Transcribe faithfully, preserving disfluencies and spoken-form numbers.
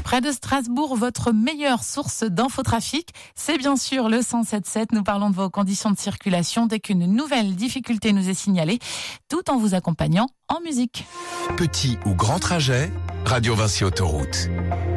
Près de Strasbourg, votre meilleure source d'infotrafic, c'est bien sûr le cent sept sept. Nous parlons de vos conditions de circulation dès qu'une nouvelle difficulté nous est signalée, tout en vous accompagnant en musique. Petit ou grand trajet, Radio Vinci Autoroute.